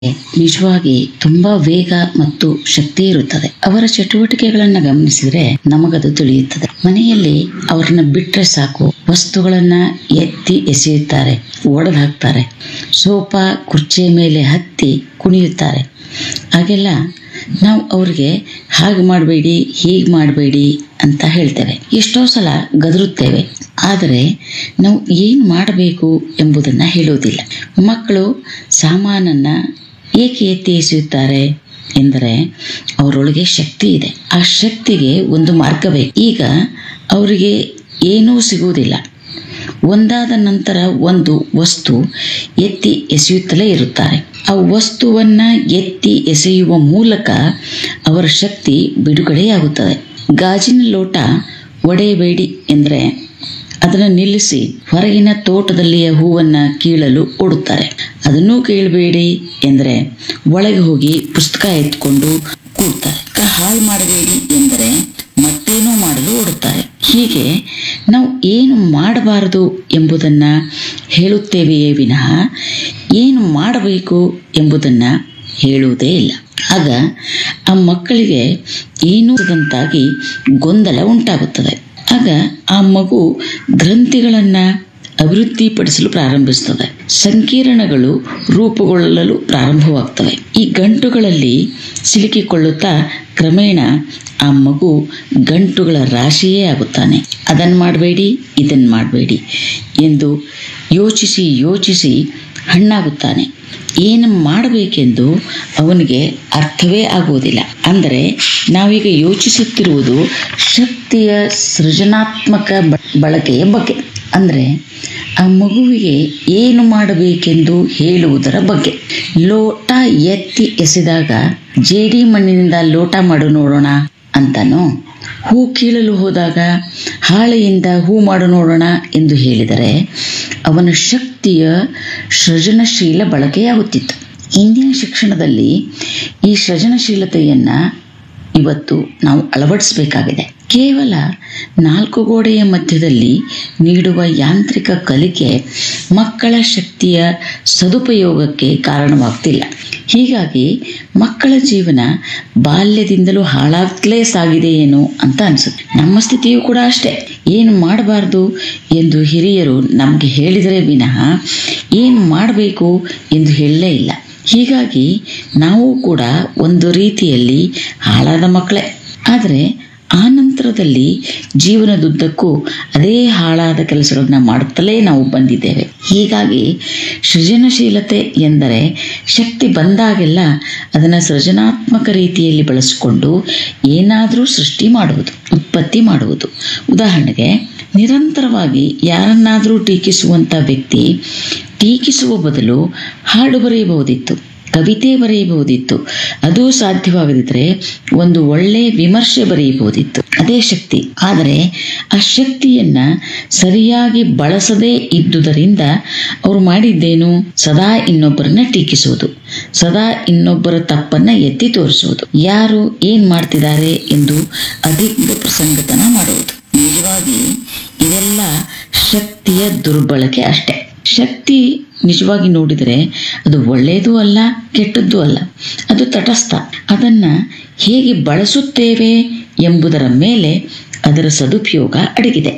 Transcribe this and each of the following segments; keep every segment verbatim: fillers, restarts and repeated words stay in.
ನಿಜವಾಗಿ ತುಂಬಾ ವೇಗ ಮತ್ತು ಶಕ್ತಿ ಇರುತ್ತದೆ. ಅವರ ಚಟುವಟಿಕೆಗಳನ್ನ ಗಮನಿಸಿದ್ರೆ ನಮಗದು ತಿಳಿಯುತ್ತದೆ. ಮನೆಯಲ್ಲಿ ಅವ್ರನ್ನ ಬಿಟ್ರೆ ಸಾಕು, ವಸ್ತುಗಳನ್ನ ಎತ್ತಿ ಎಸೆಯುತ್ತಾರೆ, ಒಡೆದು ಹಾಕ್ತಾರೆ, ಸೋಫಾ ಕುರ್ಚಿಯ ಮೇಲೆ ಹತ್ತಿ ಕುಣಿಯುತ್ತಾರೆ. ಹಾಗೆಲ್ಲ ನಾವು ಅವ್ರಿಗೆ ಹಾಗೆ ಮಾಡಬೇಡಿ, ಹೀಗೆ ಮಾಡಬೇಡಿ ಅಂತ ಹೇಳ್ತೇವೆ. ಎಷ್ಟೋ ಸಲ ಗದರುತ್ತೇವೆ, ಆದರೆ ನಾವು ಏನು ಮಾಡಬೇಕು ಎಂಬುದನ್ನು ಹೇಳುವುದಿಲ್ಲ. ಮಕ್ಕಳು ಸಾಮಾನನ್ನ ಏಕೆ ಎತ್ತಿ ಎಸೆಯುತ್ತಾರೆ ಎಂದರೆ ಅವರೊಳಗೆ ಶಕ್ತಿ ಇದೆ. ಆ ಶಕ್ತಿಗೆ ಒಂದು ಮಾರ್ಗ ಬೇಕು. ಈಗ ಅವರಿಗೆ ಏನೂ ಸಿಗುವುದಿಲ್ಲ. ಒಂದಾದ ನಂತರ ಒಂದು ವಸ್ತು ಎತ್ತಿ ಎಸೆಯುತ್ತಲೇ ಇರುತ್ತಾರೆ. ಆ ವಸ್ತುವನ್ನ ಎತ್ತಿ ಎಸೆಯುವ ಮೂಲಕ ಅವರ ಶಕ್ತಿ ಬಿಡುಗಡೆಯಾಗುತ್ತದೆ. ಗಾಜಿನ ಲೋಟ ಒಡೆಯಬೇಡಿ ಎಂದರೆ ಅದನ್ನು ನಿಲ್ಲಿಸಿ ಹೊರಗಿನ ತೋಟದಲ್ಲಿಯ ಹೂವನ್ನ ಕೀಳಲು ಓಡುತ್ತಾರೆ. ಅದನ್ನೂ ಕೀಳಬೇಡಿ ಎಂದರೆ ಒಳಗೆ ಹೋಗಿ ಪುಸ್ತಕ ಎತ್ಕೊಂಡು ಕೂಡ್ತಾರೆ. ಹಾಳು ಮಾಡಬೇಡಿ ಎಂದರೆ ಮತ್ತೇನೋ ಮಾಡಲು ಓಡುತ್ತಾರೆ. ಹೀಗೆ ನಾವು ಏನು ಮಾಡಬಾರದು ಎಂಬುದನ್ನ ಹೇಳುತ್ತೇವೆಯೇ ವಿನಃ ಏನು ಮಾಡಬೇಕು ಎಂಬುದನ್ನ ಹೇಳುವುದೇ ಇಲ್ಲ. ಆಗ ಆ ಮಕ್ಕಳಿಗೆ ಏನೂ ಇಲ್ಲದಂತಾಗಿ ಗೊಂದಲ ಉಂಟಾಗುತ್ತದೆ. ಆಗ ಆ ಮಗು ಗ್ರಂಥಿಗಳನ್ನ ಅಭಿವೃದ್ಧಿಪಡಿಸಲು ಪ್ರಾರಂಭಿಸುತ್ತದೆ. ಸಂಕೀರ್ಣಗಳು ರೂಪುಗೊಳ್ಳಲು ಪ್ರಾರಂಭವಾಗ್ತವೆ. ಈ ಗಂಟುಗಳಲ್ಲಿ ಸಿಲುಕಿಕೊಳ್ಳುತ್ತಾ ಕ್ರಮೇಣ ಆ ಮಗು ಗಂಟುಗಳ ರಾಶಿಯೇ ಆಗುತ್ತಾನೆ. ಅದನ್ನು ಮಾಡಬೇಡಿ, ಇದನ್ನು ಮಾಡಬೇಡಿ ಎಂದು ಯೋಚಿಸಿ ಯೋಚಿಸಿ ಹಣ್ಣಾಗುತ್ತಾನೆ. ಏನು ಮಾಡಬೇಕೆಂದು ಅವನಿಗೆ ಅರ್ಥವೇ ಆಗುವುದಿಲ್ಲ. ಅಂದರೆ ನಾವೀಗ ಯೋಚಿಸುತ್ತಿರುವುದು ಶಕ್ತಿಯ ಸೃಜನಾತ್ಮಕ ಬಳಕೆಯ ಬಗ್ಗೆ. ಅಂದರೆ ಆ ಮಗುವಿಗೆ ಏನು ಮಾಡಬೇಕೆಂದು ಹೇಳುವುದರ ಬಗ್ಗೆ. ಲೋಟ ಎತ್ತಿ ಎಸೆದಾಗ ಜೇಡಿ ಮಣ್ಣಿನಿಂದ ಲೋಟ ಮಾಡು ನೋಡೋಣ ಅಂತಾನೋ, ಹೂ ಕೀಳಲು ಹೋದಾಗ ಹಾಳೆಯಿಂದ ಹೂ ಮಾಡು ನೋಡೋಣ ಎಂದು ಹೇಳಿದರೆ ಅವನ ಶಕ್ತಿಯ ಸೃಜನಶೀಲ ಬಳಕೆಯಾಗುತ್ತಿತ್ತು. ಇಂದಿನ ಶಿಕ್ಷಣದಲ್ಲಿ ಈ ಸೃಜನಶೀಲತೆಯನ್ನ ಇವತ್ತು ನಾವು ಅಳವಡಿಸಬೇಕಾಗಿದೆ. ಕೇವಲ ನಾಲ್ಕು ಗೋಡೆಯ ಮಧ್ಯದಲ್ಲಿ ನೀಡುವ ಯಾಂತ್ರಿಕ ಕಲಿಕೆ ಮಕ್ಕಳ ಶಕ್ತಿಯ ಸದುಪಯೋಗಕ್ಕೆ ಕಾರಣವಾಗ್ತಿಲ್ಲ. ಹೀಗಾಗಿ ಮಕ್ಕಳ ಜೀವನ ಬಾಲ್ಯದಿಂದಲೂ ಹಾಳಾಗ್ತಲೇ ಸಾಗಿದೆ ಏನೋ ಅಂತ ಅನ್ಸುತ್ತೆ. ನಮ್ಮ ಸ್ಥಿತಿಯೂ ಕೂಡ ಅಷ್ಟೇ. ಏನು ಮಾಡಬಾರ್ದು ಎಂದು ಹಿರಿಯರು ನಮಗೆ ಹೇಳಿದರೆ ವಿನಃ ಏನು ಮಾಡಬೇಕು ಎಂದು ಹೇಳಲೇ ಇಲ್ಲ. ಹೀಗಾಗಿ ನಾವು ಕೂಡ ಒಂದು ರೀತಿಯಲ್ಲಿ ಹಾಳಾದ ಮಕ್ಕಳೇ. ಆದರೆ ಆ ನಂತರದಲ್ಲಿ ಜೀವನದುದ್ದಕ್ಕೂ ಅದೇ ಹಾಳಾದ ಕೆಲಸಗಳನ್ನ ಮಾಡುತ್ತಲೇ ನಾವು ಬಂದಿದ್ದೇವೆ. ಹೀಗಾಗಿ ಸೃಜನಶೀಲತೆ ಎಂದರೆ ಶಕ್ತಿ ಬಂದಾಗೆಲ್ಲ ಅದನ್ನು ಸೃಜನಾತ್ಮಕ ರೀತಿಯಲ್ಲಿ ಬಳಸಿಕೊಂಡು ಏನಾದರೂ ಸೃಷ್ಟಿ ಮಾಡುವುದು, ಉತ್ಪತ್ತಿ ಮಾಡುವುದು. ಉದಾಹರಣೆಗೆ, ನಿರಂತರವಾಗಿ ಯಾರನ್ನಾದರೂ ಟೀಕಿಸುವಂಥ ವ್ಯಕ್ತಿ ಟೀಕಿಸುವ ಬದಲು ಹಾಡು ಬರೆಯಬಹುದಿತ್ತು, ಕವಿತೆ ಬರೆಯಬಹುದಿತ್ತು. ಅದು ಸಾಧ್ಯವಾಗದಿದ್ದರೆ ಒಂದು ಒಳ್ಳೆಯ ವಿಮರ್ಶೆ ಬರೆಯಬಹುದಿತ್ತು. ಅದೇ ಶಕ್ತಿ. ಆದರೆ ಆ ಶಕ್ತಿಯನ್ನ ಸರಿಯಾಗಿ ಬಳಸದೇ ಇದ್ದುದರಿಂದ ಅವರು ಮಾಡಿದ್ದೇನು? ಸದಾ ಇನ್ನೊಬ್ಬರನ್ನ ಟೀಕಿಸುವುದು, ಸದಾ ಇನ್ನೊಬ್ಬರ ತಪ್ಪನ್ನ ಎತ್ತಿ ತೋರಿಸುವುದು, ಯಾರು ಏನ್ ಮಾಡ್ತಿದ್ದಾರೆ ಎಂದು ಅಧಿಕ ಪ್ರಸಂಗತನ ಮಾಡುವುದು. ನಿಜವಾಗಿ ಇದೆಲ್ಲ ಶಕ್ತಿಯ ದುರ್ಬಳಕೆ ಅಷ್ಟೇ. ಶಕ್ತಿ ನಿಜವಾಗಿ ನೋಡಿದರೆ ಅದು ಒಳ್ಳೆಯದೂ ಅಲ್ಲ, ಕೆಟ್ಟದ್ದೂ ಅಲ್ಲ. ಅದು ತಟಸ್ಥ. ಅದನ್ನ ಹೇಗೆ ಬಳಸುತ್ತೇವೆ ಎಂಬುದರ ಮೇಲೆ ಅದರ ಸದುಪಯೋಗ ಅಡಗಿದೆ.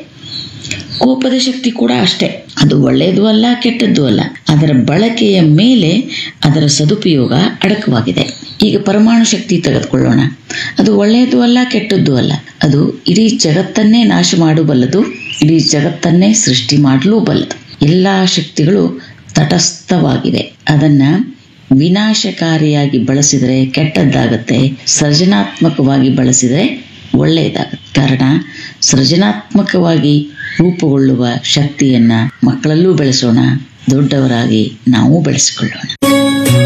ಕೋಪದ ಶಕ್ತಿ ಕೂಡ ಅಷ್ಟೇ. ಅದು ಒಳ್ಳೆಯದೂ ಅಲ್ಲ, ಕೆಟ್ಟದ್ದೂ ಅಲ್ಲ. ಅದರ ಬಳಕೆಯ ಮೇಲೆ ಅದರ ಸದುಪಯೋಗ ಅಡಕವಾಗಿದೆ. ಈಗ ಪರಮಾಣು ಶಕ್ತಿ ತೆಗೆದುಕೊಳ್ಳೋಣ. ಅದು ಒಳ್ಳೆಯದೂ ಅಲ್ಲ, ಕೆಟ್ಟದ್ದೂ ಅಲ್ಲ. ಅದು ಇಡೀ ಜಗತ್ತನ್ನೇ ನಾಶ ಮಾಡಬಲ್ಲದು, ಇಡೀ ಜಗತ್ತನ್ನೇ ಸೃಷ್ಟಿ ಮಾಡಲೂ ಬಲ್ಲದು. ಎಲ್ಲ ಶಕ್ತಿಗಳು ತಟಸ್ಥವಾಗಿವೆ. ಅದನ್ನ ವಿನಾಶಕಾರಿಯಾಗಿ ಬಳಸಿದರೆ ಕೆಟ್ಟದ್ದಾಗತ್ತೆ, ಸೃಜನಾತ್ಮಕವಾಗಿ ಬಳಸಿದರೆ ಒಳ್ಳೆಯದಾಗತ್ತೆ. ಕಾರಣ ಸೃಜನಾತ್ಮಕವಾಗಿ ರೂಪುಗೊಳ್ಳುವ ಶಕ್ತಿಯನ್ನ ಮಕ್ಕಳಲ್ಲೂ ಬೆಳೆಸೋಣ, ದೊಡ್ಡವರಾಗಿ ನಾವು ಬೆಳೆಸಿಕೊಳ್ಳೋಣ.